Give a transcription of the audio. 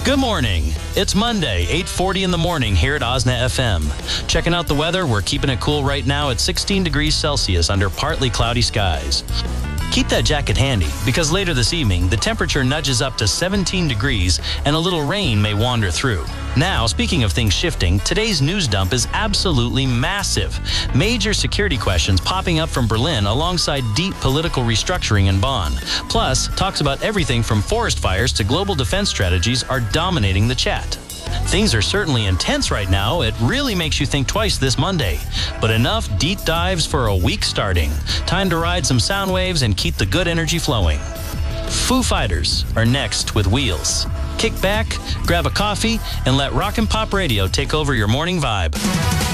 Good morning. It's Monday, 8:40 in the morning here at Osna FM. Checking out the weather, we're keeping it cool right now at 16 degrees Celsius under partly cloudy skies. Keep that jacket handy because later this evening, the temperature nudges up to 17 degrees and a little rain may wander through. Now, speaking of things shifting, today's news dump is absolutely massive. Major security questions popping up from Berlin alongside deep political restructuring in Bonn. Plus, talks about everything from forest fires to global defense strategies are dominating the chat. Things are certainly intense right now. It really makes you think twice this Monday. But enough deep dives for a week starting. Time to ride some sound waves and keep the good energy flowing. Foo Fighters are next with Wheels. Kick back, grab a coffee, and let Rock and Pop Radio take over your morning vibe.